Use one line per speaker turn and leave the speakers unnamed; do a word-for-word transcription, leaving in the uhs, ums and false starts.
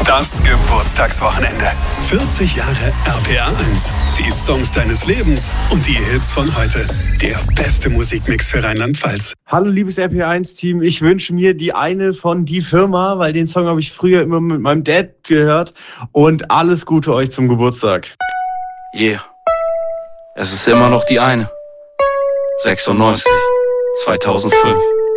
Das Geburtstagswochenende. vierzig Jahre R P R eins. Die Songs deines Lebens und die Hits von heute. Der beste Musikmix für Rheinland-Pfalz.
Hallo liebes R P R eins Team, ich wünsche mir die eine von Die Firma, weil den Song habe ich früher immer mit meinem Dad gehört. Und alles Gute euch zum Geburtstag.
Yeah, es ist immer noch die eine. sechsundneunzig, zweitausendfünf.